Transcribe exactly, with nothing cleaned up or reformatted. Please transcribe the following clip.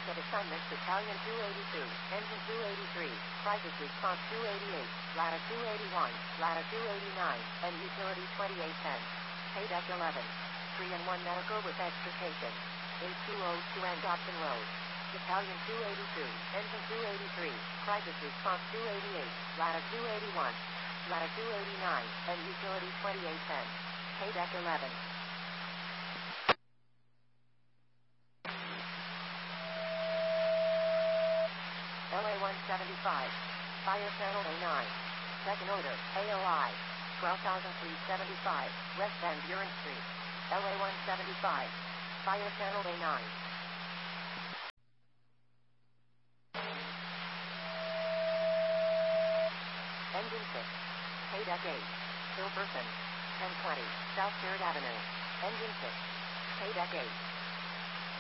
Status of assignment Battalion two eighty-two, Engine two eighty-three, Crisis Response two eighty-eight, Ladder two eighty-one, Ladder two eighty-nine, and Utility twenty-eight ten. Paydeck eleven. three and one Medical with Extrication. H two oh two and Dobson Road. Battalion two eighty-two, Engine two eighty-three, Crisis Response two eighty-eight, Ladder two eighty-one, Ladder two eighty-nine, and Utility twenty-eight ten. Paydeck eleven. L A one seventy-five. Fire Channel A nine. Second Order, A O I. twelve thousand three hundred seventy-five, West End Buren Street. L A one seventy-five. Fire Channel A nine. Engine six. Paydeck eight. Hilperson. ten twenty, South third Avenue. Engine six. Paydeck eight.